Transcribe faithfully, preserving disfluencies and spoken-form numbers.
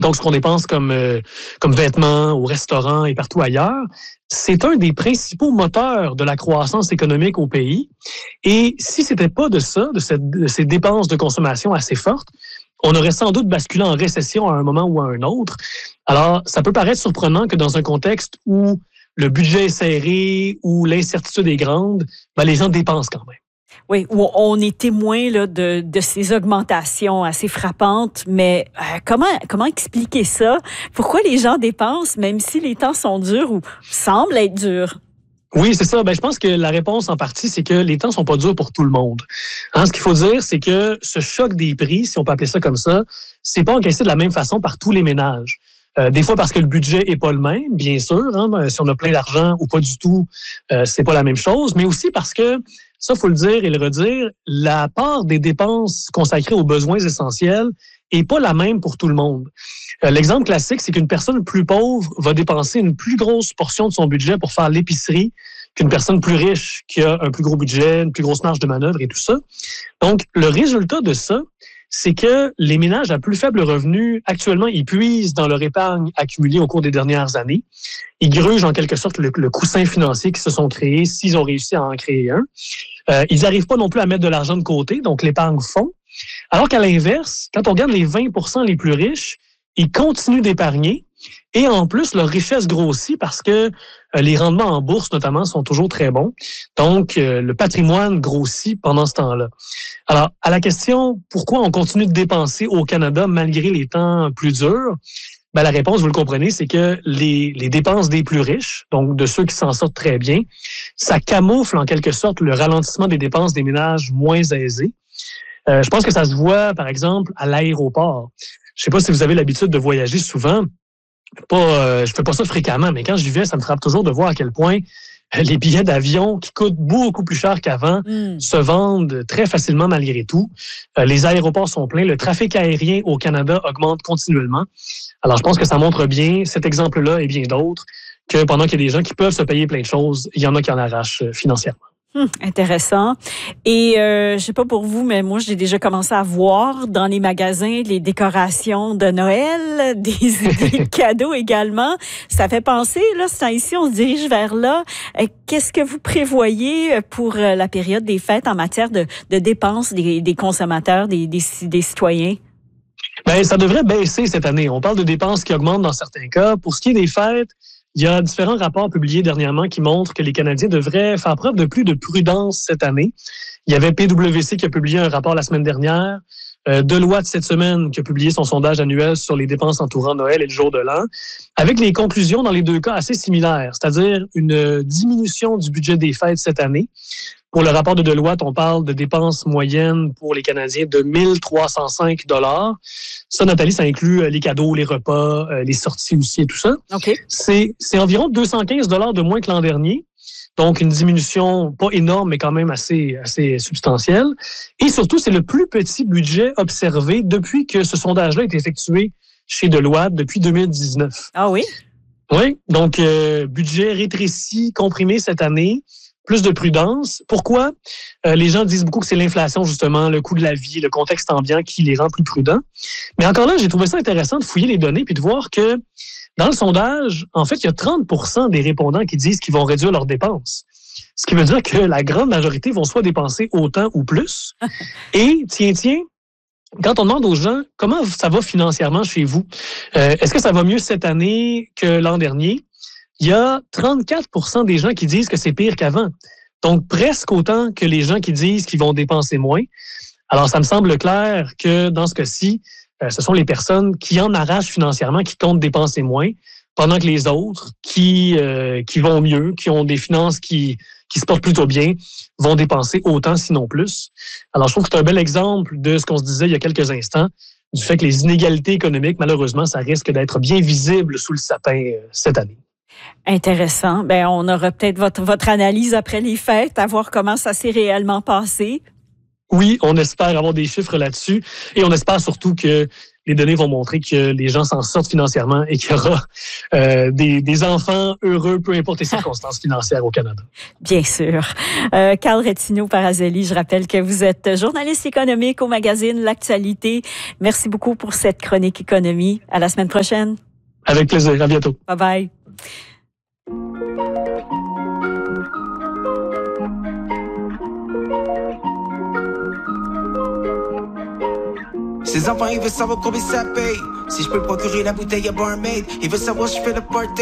Donc, ce qu'on dépense comme, euh, comme vêtements au restaurant et partout ailleurs, c'est un des principaux moteurs de la croissance économique au pays. Et si c'était pas de ça, de, cette, de ces dépenses de consommation assez fortes, on aurait sans doute basculé en récession à un moment ou à un autre. Alors, ça peut paraître surprenant que dans un contexte où le budget est serré, où l'incertitude est grande, ben, les gens dépensent quand même. Oui, où on est témoin là, de, de ces augmentations assez frappantes, mais euh, comment, comment expliquer ça? Pourquoi les gens dépensent, même si les temps sont durs ou semblent être durs? Oui, c'est ça. Ben, je pense que la réponse en partie, c'est que les temps sont pas durs pour tout le monde. Hein, ce qu'il faut dire, c'est que ce choc des prix, si on peut appeler ça comme ça, c'est pas encaissé de la même façon par tous les ménages. Euh, des fois parce que le budget est pas le même, bien sûr. Hein, si on a plein d'argent ou pas du tout, euh, c'est pas la même chose. Mais aussi parce que, ça, faut le dire et le redire, la part des dépenses consacrées aux besoins essentiels est pas la même pour tout le monde. Euh, l'exemple classique, c'est qu'une personne plus pauvre va dépenser une plus grosse portion de son budget pour faire l'épicerie qu'une personne plus riche qui a un plus gros budget, une plus grosse marge de manœuvre et tout ça. Donc, le résultat de ça, c'est que les ménages à plus faible revenu, actuellement, ils puisent dans leur épargne accumulée au cours des dernières années. Ils grugent en quelque sorte le, le coussin financier qui se sont créés s'ils ont réussi à en créer un. Euh, ils n'arrivent pas non plus à mettre de l'argent de côté, donc l'épargne fond. Alors qu'à l'inverse, quand on regarde les vingt pour cent les plus riches, ils continuent d'épargner et en plus, leur richesse grossit parce que euh, les rendements en bourse, notamment, sont toujours très bons. Donc, euh, le patrimoine grossit pendant ce temps-là. Alors, à la question, pourquoi on continue de dépenser au Canada malgré les temps plus durs? Ben, la réponse, vous le comprenez, c'est que les, les dépenses des plus riches, donc de ceux qui s'en sortent très bien, ça camoufle en quelque sorte le ralentissement des dépenses des ménages moins aisés. Euh, je pense que ça se voit, par exemple, à l'aéroport. Je ne sais pas si vous avez l'habitude de voyager souvent. Pas, euh, je fais pas ça fréquemment, mais quand j'y vais, ça me frappe toujours de voir à quel point les billets d'avion qui coûtent beaucoup plus cher qu'avant mm. se vendent très facilement malgré tout. Euh, les aéroports sont pleins. Le trafic aérien au Canada augmente continuellement. Alors, je pense que ça montre bien, cet exemple-là et bien d'autres, que pendant qu'il y a des gens qui peuvent se payer plein de choses, il y en a qui en arrachent financièrement. Hum, intéressant. Et euh, je sais pas pour vous, mais moi, j'ai déjà commencé à voir dans les magasins les décorations de Noël, des idées de cadeaux également. Ça fait penser, là, ce temps-ci, on se dirige vers là. Qu'est-ce que vous prévoyez pour la période des fêtes en matière de, de dépenses des, des consommateurs, des, des, des citoyens? Bien, ça devrait baisser cette année. On parle de dépenses qui augmentent dans certains cas. Pour ce qui est des fêtes, il y a différents rapports publiés dernièrement qui montrent que les Canadiens devraient faire preuve de plus de prudence cette année. Il y avait P W C qui a publié un rapport la semaine dernière, euh, Deloitte cette semaine qui a publié son sondage annuel sur les dépenses entourant Noël et le jour de l'an, avec les conclusions dans les deux cas assez similaires, c'est-à-dire une diminution du budget des fêtes cette année. Pour le rapport de Deloitte, on parle de dépenses moyennes pour les Canadiens de mille trois cent cinq dollars. Ça, Nathalie, ça inclut les cadeaux, les repas, les sorties aussi et tout ça. Okay. C'est, c'est environ deux cent quinze dollars de moins que l'an dernier. Donc, une diminution pas énorme, mais quand même assez, assez substantielle. Et surtout, c'est le plus petit budget observé depuis que ce sondage-là est effectué chez Deloitte depuis deux mille dix-neuf. Ah oui? Oui. Donc, euh, budget rétréci, comprimé cette année. Plus de prudence. Pourquoi? Euh, les gens disent beaucoup que c'est l'inflation, justement, le coût de la vie, le contexte ambiant qui les rend plus prudents. Mais encore là, j'ai trouvé ça intéressant de fouiller les données puis de voir que dans le sondage, en fait, il y a trente pour cent des répondants qui disent qu'ils vont réduire leurs dépenses. Ce qui veut dire que la grande majorité vont soit dépenser autant ou plus. Et, tiens, tiens, quand on demande aux gens comment ça va financièrement chez vous, euh, est-ce que ça va mieux cette année que l'an dernier? Il y a trente-quatre pour cent des gens qui disent que c'est pire qu'avant. Donc, presque autant que les gens qui disent qu'ils vont dépenser moins. Alors, ça me semble clair que dans ce cas-ci, euh, ce sont les personnes qui en arrachent financièrement, qui comptent dépenser moins, pendant que les autres qui, euh, qui vont mieux, qui ont des finances qui, qui se portent plutôt bien, vont dépenser autant, sinon plus. Alors, je trouve que c'est un bel exemple de ce qu'on se disait il y a quelques instants, du fait que les inégalités économiques, malheureusement, ça risque d'être bien visible sous le sapin euh, cette année. Intéressant. Ben, on aura peut-être votre, votre analyse après les fêtes, à voir comment ça s'est réellement passé. Oui, on espère avoir des chiffres là-dessus et on espère surtout que les données vont montrer que les gens s'en sortent financièrement et qu'il y aura euh, des, des enfants heureux, peu importe les circonstances financières au Canada. Bien sûr. Euh, Carl Retino-Parazzelli, je rappelle que vous êtes journaliste économique au magazine L'Actualité. Merci beaucoup pour cette chronique économie. À la semaine prochaine. Avec plaisir. À bientôt. Bye bye. Ses enfants, ils veulent savoir combien ça paye. Si je peux procurer la bouteille à barmaid, ils veulent savoir si je fais le party.